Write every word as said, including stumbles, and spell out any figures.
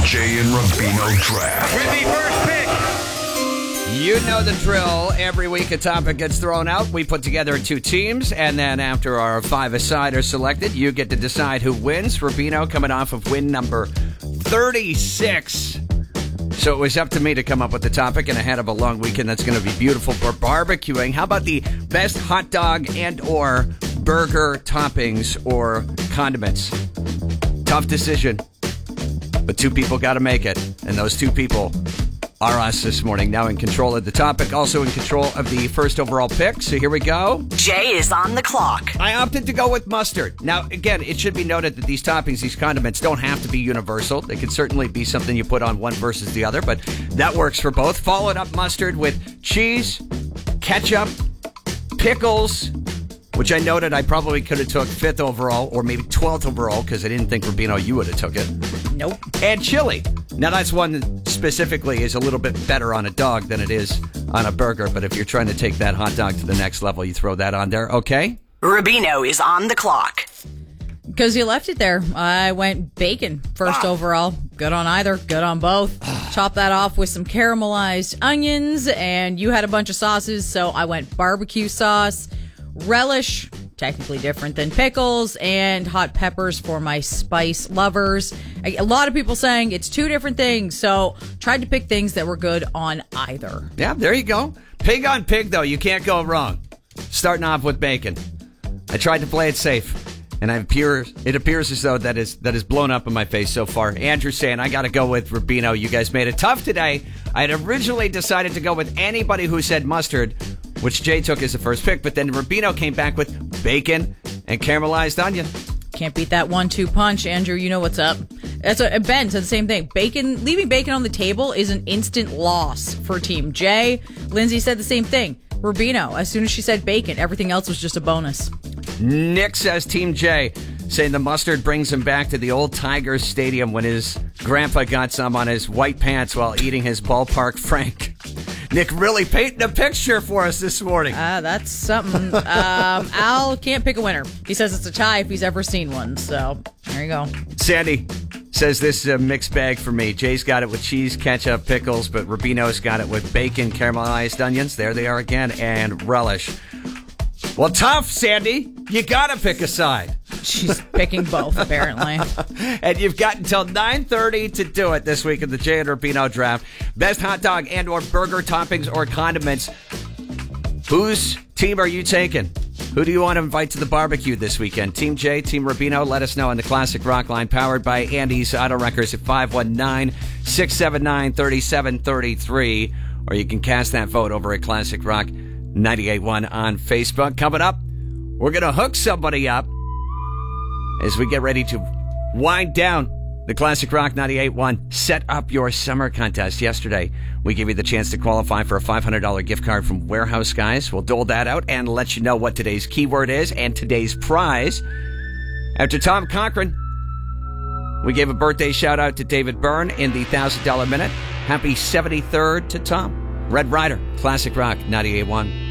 Jay and Rubino Draft. With the first pick. You know the drill. Every week a topic gets thrown out. We put together two teams, and then after our five-a-side are selected, you get to decide who wins. Rubino coming off of win number thirty-six. So it was up to me to come up with the topic, and ahead of a long weekend that's going to be beautiful for barbecuing. How about the best hot dog and or burger toppings or condiments? Tough decision, but two people got to make it, and those two people are us this morning. Now in control of the topic, also in control of the first overall pick. So here we go. Jay is on the clock. I opted to go with mustard. Now, again, it should be noted that these toppings, these condiments, don't have to be universal. They can certainly be something you put on one versus the other, but that works for both. Followed up mustard with cheese, ketchup, pickles, which I noted I probably could have took fifth overall or maybe twelfth overall because I didn't think, Rubino, you would have took it. Nope. And chili. Now, that's one that specifically is a little bit better on a dog than it is on a burger, but if you're trying to take that hot dog to the next level, you throw that on there, okay? Rubino is on the clock. Because you left it there. I went bacon first ah. overall. Good on either. Good on both. Chop that off with some caramelized onions, and you had a bunch of sauces, so I went barbecue sauce, relish, technically different than pickles, and hot peppers for my spice lovers. A lot of people saying it's two different things, so tried to pick things that were good on either. Yeah, there you go. Pig on pig, though. You can't go wrong. Starting off with bacon. I tried to play it safe, and I appear, it appears as though that is that is blown up in my face so far. Andrew saying, I got to go with Rubino. You guys made it tough today. I had originally decided to go with anybody who said mustard, which Jay took as the first pick, but then Rubino came back with bacon and caramelized onion. Can't beat that one two punch. Andrew, you know what's up. That's what Ben said the same thing. Bacon, leaving bacon on the table is an instant loss for Team Jay. Lindsay said the same thing. Rubino, as soon as she said bacon, everything else was just a bonus. Nick says Team Jay, saying the mustard brings him back to the old Tigers Stadium when his grandpa got some on his white pants while eating his ballpark Frank. Nick really painting a picture for us this morning. Ah, uh, that's something. um, Al can't pick a winner. He says it's a tie if he's ever seen one. So there you go. Sandy says this is a mixed bag for me. Jay's got it with cheese, ketchup, pickles, but Rubino's got it with bacon, caramelized onions. There they are again, and relish. Well, tough, Sandy. You gotta pick a side. She's picking both, apparently. And you've got until nine thirty to do it this week in the Jay and Rubino Draft. Best hot dog and or burger toppings or condiments. Whose team are you taking? Who do you want to invite to the barbecue this weekend? Team Jay, Team Rubino? Let us know on the Classic Rock line, powered by Andy's Auto Wreckers at five one nine, six seven nine, three seven three three. Or you can cast that vote over at Classic Rock ninety-eight point one on Facebook. Coming up, we're going to hook somebody up as we get ready to wind down the Classic Rock ninety-eight point one Set Up Your Summer contest. Yesterday, we gave you the chance to qualify for a five hundred dollars gift card from Warehouse Guys. We'll dole that out and let you know what today's keyword is and today's prize. After Tom Cochran, we gave a birthday shout-out to David Byrne in the one thousand dollars Minute. Happy seventy-third to Tom. Red Rider, Classic Rock ninety-eight point one.